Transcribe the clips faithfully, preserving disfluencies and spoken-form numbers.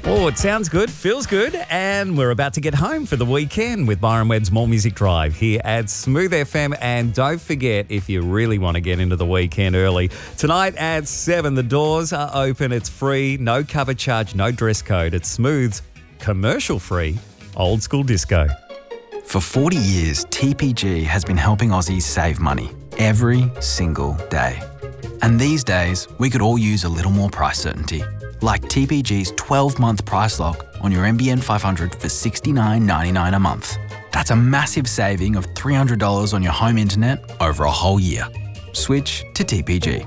Oh, it sounds good, feels good, and we're about to get home for the weekend with Byron Webb's More Music Drive here at Smooth F M. And don't forget, if you really want to get into the weekend early, tonight at seven, the doors are open. It's free, no cover charge, no dress code. It's Smooth's commercial-free old school disco. For forty years, T P G has been helping Aussies save money every single day. And these days, we could all use a little more price certainty. Like T P G's twelve-month price lock on your N B N five hundred for sixty-nine ninety-nine a month. That's a massive saving of three hundred dollars on your home internet over a whole year. Switch to T P G.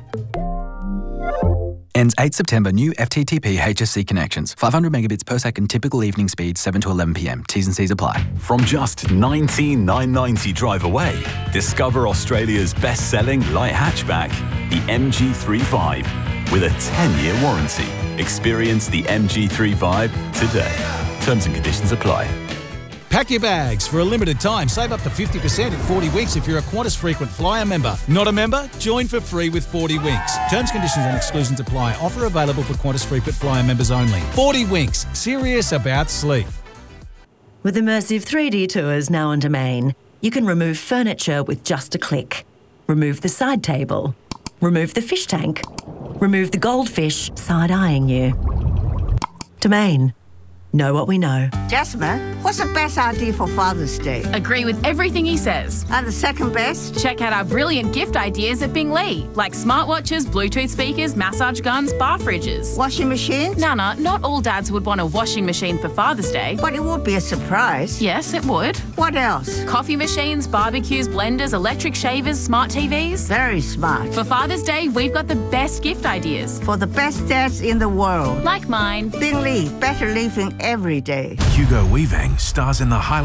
Ends eighth September. New F T T P H S C connections. five hundred megabits per second. Typical evening speed seven to eleven p m. T's and C's apply. From just nineteen thousand nine hundred ninety drive away, discover Australia's best-selling light hatchback, the M G three five, with a ten-year warranty. Experience the M G three five today. Terms and conditions apply. Pack your bags. For a limited time, save up to fifty percent at forty Winks if you're a Qantas Frequent Flyer member. Not a member? Join for free with forty Winks. Terms, conditions and exclusions apply. Offer available for Qantas Frequent Flyer members only. forty Winks. Serious about sleep. With immersive three D tours now on Domain, you can remove furniture with just a click. Remove the side table. Remove the fish tank. Remove the goldfish side-eyeing you. Domain. Know what we know. Jasmine, what's the best idea for Father's Day? Agree with everything he says. And the second best? Check out our brilliant gift ideas at Bing Lee, like smartwatches, Bluetooth speakers, massage guns, bar fridges. Washing machines? Nana, not all dads would want a washing machine for Father's Day. But it would be a surprise. Yes, it would. What else? Coffee machines, barbecues, blenders, electric shavers, smart T Vs. Very smart. For Father's Day, we've got the best gift ideas. For the best dads in the world. Like mine. Bing Lee, better living every day. Hugo Weaving stars in the highlight